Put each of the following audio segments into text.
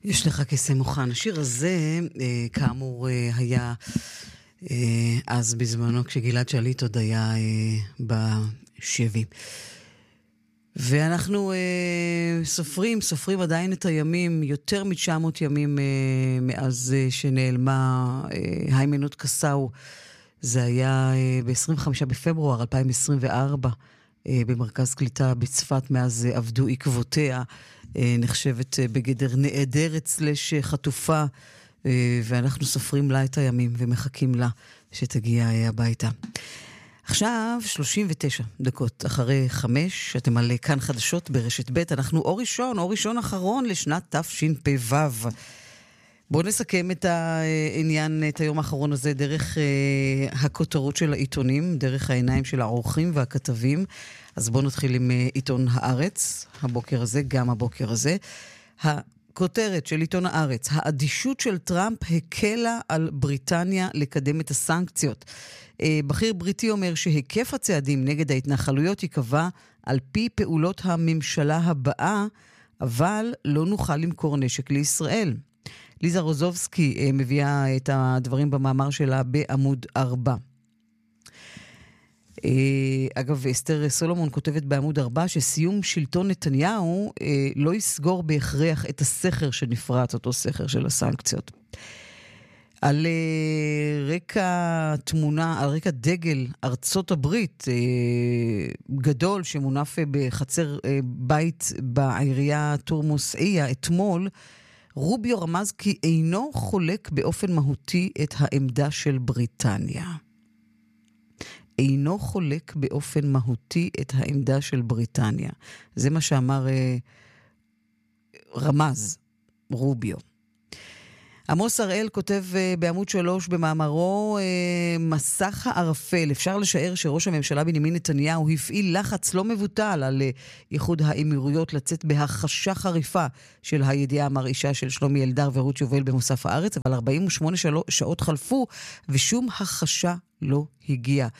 יש לך כיסא מוכן. השיר הזה, כאמור, היה אז בזמנו, כשגלעד שליט עוד היה בשבי. ואנחנו סופרים עדיין את הימים, יותר מ-900 ימים מאז שנעלמה היימנוט קסאו. זה היה ב-25 בפברואר 2024, במרכז קליטה בצפת. מאז עבדו עקבותיה, נחשבת בגדר נעדרת סלש חטופה, ואנחנו סופרים לה את הימים ומחכים לה שתגיע הביתה. עכשיו 39 דקות אחרי 5, אתם על כאן חדשות ברשת ב'. אנחנו אור ראשון אחרון לשנת תשפ"ו. בואו נסכם את העניין, את היום האחרון הזה, דרך הכותרות של העיתונים, דרך העיניים של העורכים והכתבים. אז בואו נתחיל עם עיתון הארץ, הבוקר הזה, גם הבוקר הזה. הכותרת של עיתון הארץ: האדישות של טראמפ הקלה על בריטניה לקדם את הסנקציות. בכיר בריטי אומר שהיקף הצעדים נגד ההתנחלויות יקבע על פי פעולות הממשלה הבאה, אבל לא נוכל למכור נשק לישראל. ליזה רוזובסקי מביאה את הדברים במאמר שלה בעמוד 4. אגב, אסתר סולומון כותבת בעמוד 4 שסיום שלטון נתניהו לא יסגור בהכרח את הסכר שנפרץ, אותו סכר של הסנקציות. על רקע תמונה, על רקע דגל ארצות הברית גדול שמונף בחצר בית בעירייה תורמוס איה אתמול, רוביו רמז כי אינו חולק באופן מהותי את העמדה של בריטניה. אינו חולק באופן מהותי את העמדה של בריטניה. זה מה שאמר רמז רוביו. עמוס הראל כותב בעמוד 3 במאמרו מסך הערפל. אפשר לשער שראש הממשלה בנימין נתניהו הפעיל לחץ לא מבוטל על איחוד האמירויות לצאת בהכחשה חריפה של הידיעה המרעישה של שלומי אלדר ורות יובל במוסף הארץ, אבל 48 שעות חלפו ושום הכחשה לא הגיע.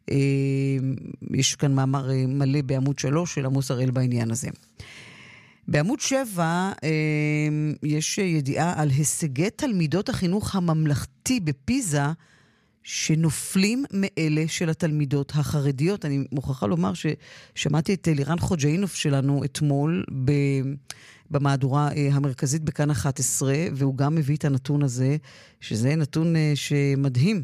יש כאן מאמר מלא בעמוד 3 של עמוס הראל בעניין הזה. בעמוד 7 יש ידיעה על הישגי תלמידות החינוך הממלכתי בפיזה שנופלים מאלה של התלמידות החרדיות. אני מוכרחה לומר ששמעתי את לירן חוג'אינוף שלנו אתמול במהדורה המרכזית בכאן 11, והוא גם מביא את הנתון הזה, שזה נתון שמדהים.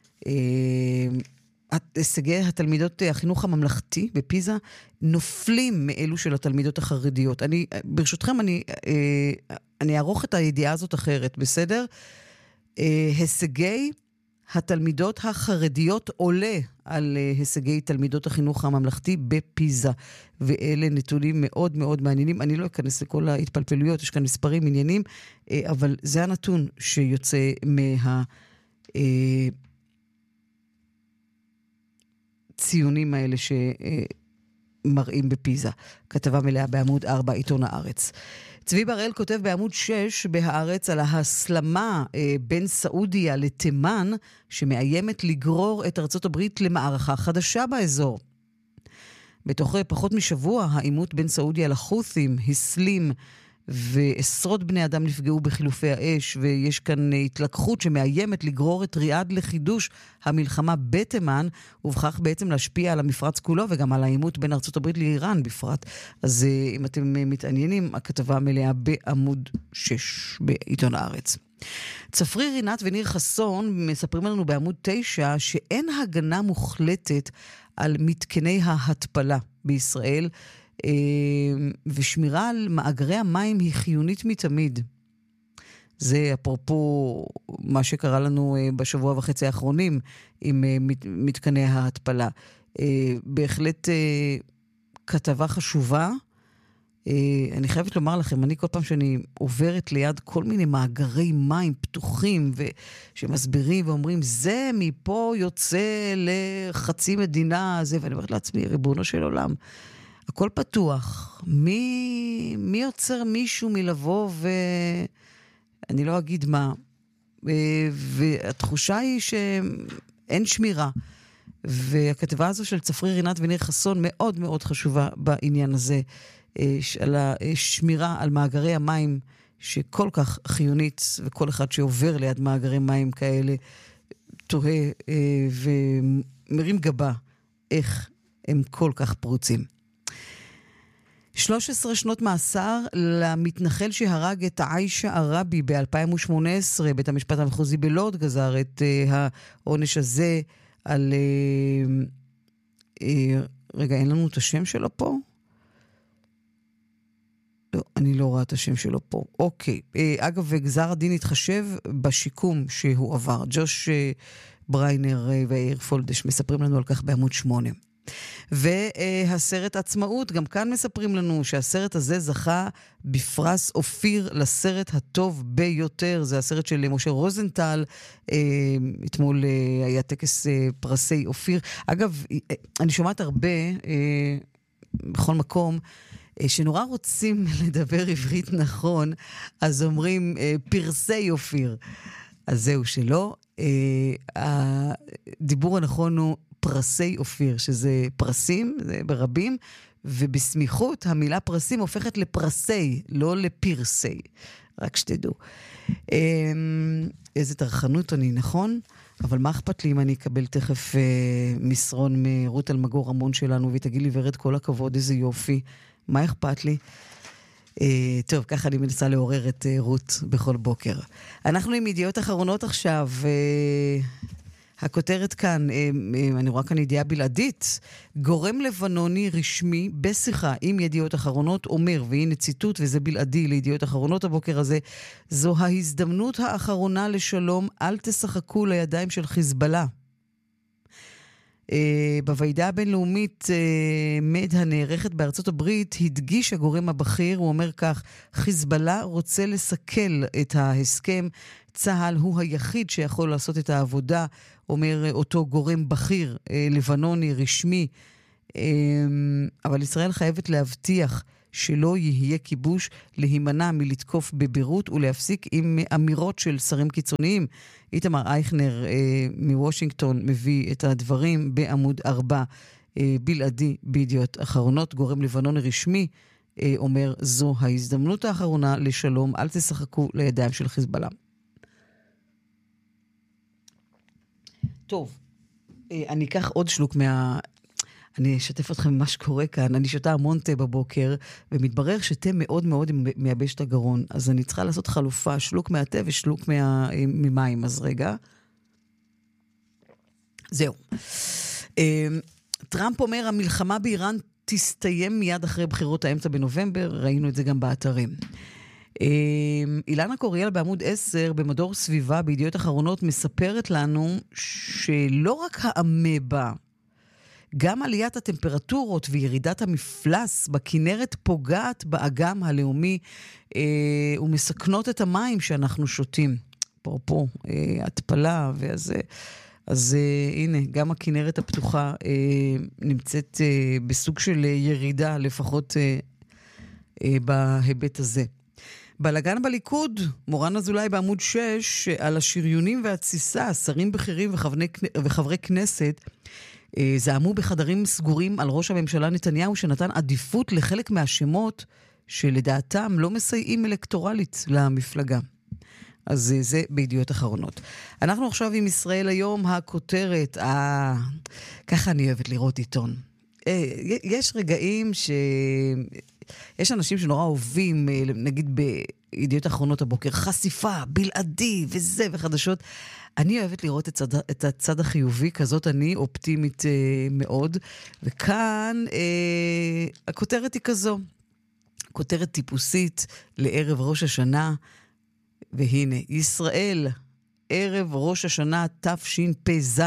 הישגי התלמידות החינוך הממלכתי בפיזה נופלים מאלו של התלמידות החרדיות. ברשותכם, אני אערוך את הידיעה הזאת אחרת, בסדר? הישגי התלמידות החרדיות עולה על הישגי תלמידות החינוך הממלכתי בפיזה, ואלה נתונים מאוד מאוד מעניינים. אני לא אכנס לכל ההתפלפלויות, יש כאן מספרים, עניינים, אבל זה הנתון שיוצא ציונים האלה שמראים בפיזה. כתבה מלאה בעמוד 4, עיתון הארץ. צבי בראל כותב בעמוד 6 בהארץ על ההסלמה בין סעודיה לתימן, שמאיימת לגרור את ארצות הברית למערכה חדשה באזור. בתוך פחות משבוע, העימות בין סעודיה לחות'ים הסלים, ועשרות בני אדם נפגעו בחילופי האש, ויש כאן התלקחות שמאיימת לגרור את ריאד לחידוש המלחמה בתימן, ובכך בעצם להשפיע על המפרץ כולו, וגם על העימות בין ארצות הברית לאיראן בפרט. אז אם אתם מתעניינים, הכתבה מלאה בעמוד 6 בעיתון הארץ. צפריר רינת וניר חסון מספרים לנו בעמוד 9 שאין הגנה מוחלטת על מתקני ההתפלה בישראל, ושמירה על מאגרי המים היא חיונית מתמיד. זה אפרופו מה שקרה לנו בשבוע וחצי האחרונים עם מתקני ההתפלה. בהחלט כתבה חשובה. אני חייבת לומר לכם, אני כל פעם שאני עוברת ליד כל מיני מאגרי מים פתוחים שמסבירים ואומרים, זה מפה יוצא לחצי מדינה, ואני אומרת לעצמי, ריבונו של עולם, הכל פתוח. מי יוצר מישהו מלבוא ואני לא אגיד מה. והתחושה היא שאין שמירה. והכתבה הזו של צפריר רינת וניר חסון מאוד מאוד חשובה בעניין הזה, על השמירה על מאגרי המים שכל כך חיונית, וכל אחד שעובר ליד מאגרי מים כאלה, תוהה ומרים גבה איך הם כל כך פרוצים. 13 שנות מאסר למתנחל שהרג את עיישה ערבי ב-2018, בית המשפט המחוזי בלוד גזר את העונש הזה על... רגע, אין לנו את השם שלו פה? לא, אני לא רואה את השם שלו פה. אוקיי. אגב, גזר הדין התחשב בשיקום שהוא עבר. ג'וש בריינר ואיר פולדש מספרים לנו על כך בעמוד 8. והסרט עצמאות, גם כאן מספרים לנו שהסרט הזה זכה בפרס אופיר לסרט הטוב ביותר. זה הסרט של משה רוזנטל, אתמול היה טקס פרסי אופיר. אגב, אני שומעת הרבה בכל מקום שנורא רוצים לדבר עברית נכון, אז אומרים פרסי אופיר. אז זהו שלא. הדיבור הנכון הוא פרסי אופיר, שזה פרסים, זה ברבים, ובסמיכות המילה פרסים הופכת לפרסי, לא לפרסי. רק שתדעו. איזה תרחנות אני, נכון? אבל מה אכפת לי אם אני אקבל תכף מסרון מרות אלמגור רמון שלנו, והיא תגיד לי ורד כל הכבוד, איזה יופי. מה אכפת לי? טוב, ככה אני מנסה לעורר את רות בכל בוקר. אנחנו עם ידיעות אחרונות עכשיו. הכותרת כאן, אני רואה כאן ידיעה בלעדית, גורם לבנוני רשמי בשיחה עם ידיעות אחרונות אומר, והנה ציטוט וזה בלעדי לידיעות אחרונות הבוקר הזה, זו ההזדמנות האחרונה לשלום, אל תשחקו לידיים של חיזבאללה. בוועידה הבינלאומית מד הנערכת בארצות הברית הדגיש הגורם הבכיר, הוא אומר כך, חיזבאללה רוצה לסכל את ההסכם, צהל הוא היחיד שיכול לעשות את העבודה, אומר אותו גורם בכיר לבנוני רשמי, אבל ישראל חייבת להבטיח שלא יהיה כיבוש, להימנע מלתקוף בבירות ולהפסיק עם אמירות של שרים קיצוניים. איתמר אייכנר מוושינגטון מביא את הדברים בעמוד 4 בלעדי בידיעות אחרונות. גורם לבנוני רשמי אומר, זו ההזדמנות האחרונה לשלום, אל תשחקו לידיים של חיזבאללה. טוב, אני אקח עוד שלוק אני אשתף אתכם ממה שקורה כאן. אני שותה המון תה בבוקר, ומתברר שתה מאוד מאוד מייבש את הגרון. אז אני צריכה לעשות חלופה, שלוק מהתה ושלוק ממים. אז רגע. זהו. טראמפ אומר, המלחמה באיראן תסתיים מיד אחרי בחירות האמצע בנובמבר. ראינו את זה גם באתרים. אילנה קוריאל בעמוד 10 במדור סביבה בידיעות אחרונות מספרת לנו שלא רק האמבה, גם עליית הטמפרטורות וירידת המפלס בכנרת פוגעת באגם הלאומי ומסכנות את המים שאנחנו שותים. פה, התפלה אז הנה, גם הכנרת הפתוחה נמצאת בסוג של ירידה, לפחות בהיבט הזה. בלגן בליכוד, מורן אזולאי בעמוד 6, על השריונים והתסיסה, שרים בכירים וחברי כנסת, זעמו בחדרים סגורים על ראש הממשלה נתניהו, שנתן עדיפות לחלק מהשמות שלדעתם לא מסייעים אלקטורלית למפלגה. אז זה בידיעות אחרונות. אנחנו עכשיו עם ישראל היום, הכותרת, ככה אני אוהבת לראות עיתון. יש רגעים יש אנשים שנורא אוהבים, נגיד בידיעות אחרונות הבוקר, חשיפה, בלעדי וזה וחדשות. אני אוהבת לראות את הצד החיובי, כזאת אני אופטימית מאוד. וכאן הכותרת היא כזו, כותרת טיפוסית לערב ראש השנה, והנה, ישראל, ערב ראש השנה תשפ"ז,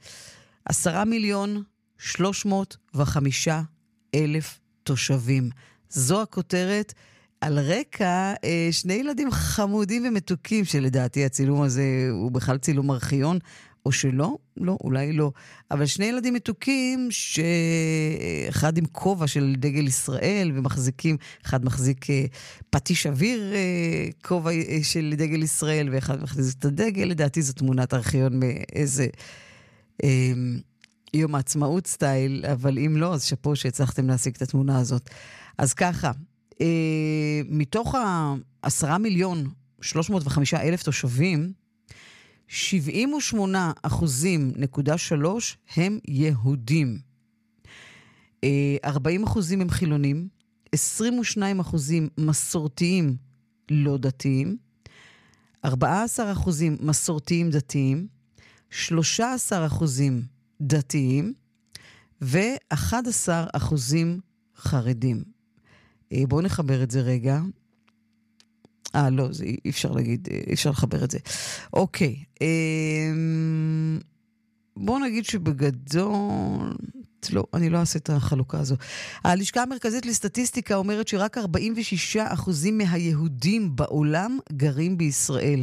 10,305,000 תושבים. זו הכותרת על רקע שני ילדים חמודים ומתוקים, שלדעתי הצילום הזה הוא בכלל צילום ארכיון, או שלא? לא, אולי לא. אבל שני ילדים מתוקים, שאחד עם כובע של דגל ישראל, ומחזיקים, אחד מחזיק פטיש אוויר, כובע של דגל ישראל, ואחד מחזיק את הדגל. לדעתי זו תמונת ארכיון מאיזה יום העצמאות סטייל, אבל אם לא, אז שפו שהצלחתם להשיג את התמונה הזאת. אז ככה, מתוך 10,305,000 תושבים, 78.3% הם יהודים. 40% הם חילונים, 22% מסורתיים לא דתיים, 14% מסורתיים דתיים, 13% דתיים, ו11% חרדים. בואו נחבר את זה רגע. לא, זה אי אפשר להגיד, אי אפשר לחבר את זה. אוקיי. בואו נגיד שבגדול, לא, אני לא אעשה את החלוקה הזו. הלשכה המרכזית לסטטיסטיקה אומרת שרק 46% מהיהודים בעולם גרים בישראל.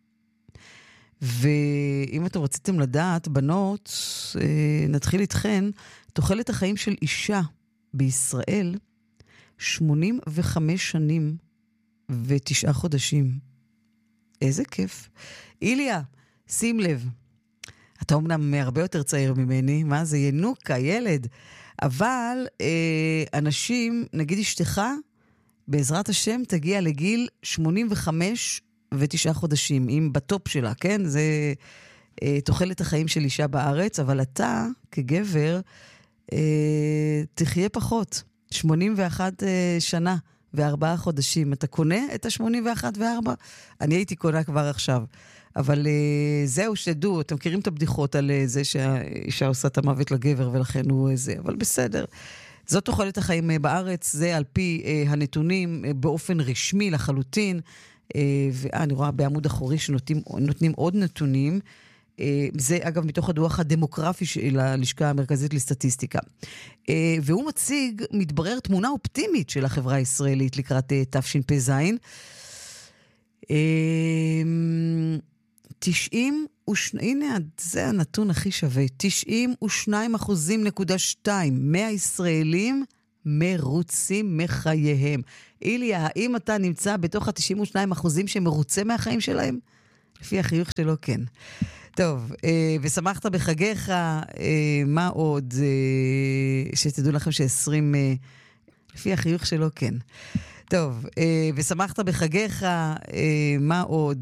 ואם אתם רציתם לדעת, בנות, נתחיל איתכן, תוחלת החיים של אישה בישראל 85 שנים ו9 חודשים. איזה כיף. איליה, שים לב. אתה אומנם הרבה יותר צעיר ממני, מה זה ינוקה, ילד. אבל אנשים, נגיד אשתך, בעזרת השם תגיע לגיל 85 ו9 חודשים, אם בטופ שלה, כן? זה תוחלת החיים של אישה בארץ, אבל אתה, כגבר, תחיה פחות. 81 שנה ו4 חודשים. אתה קונה את ה81 ו4? אני הייתי קונה כבר עכשיו. אבל זהו, שתדעו, אתם מכירים את הבדיחות על זה שהאישה עושה את המוות לגבר, ולכן הוא זה, אבל בסדר. זאת תוחלת החיים בארץ, זה על פי הנתונים באופן רשמי לחלוטין, ואני רואה בעמוד אחורי שנותנים עוד נתונים, זה אגב מתוך הדוח הדמוגרפי של הלשכה המרכזית לסטטיסטיקה. והוא מציג, מתברר תמונה אופטימית של החברה הישראלית לקראת תשפ"ז. 92, הנה זה הנתון הכי שווה, 92.2% מהישראלים מרוצים מחייהם. איליה, האם אתה נמצא בתוך ה-92% שמרוצה מהחיים שלהם? לפי החיוך שלו, כן. טוב, ושמחת בחגיך, מה עוד? שתדעו לכם ש20, לפי החיוך שלו, כן. טוב, ושמחת בחגיך, מה עוד?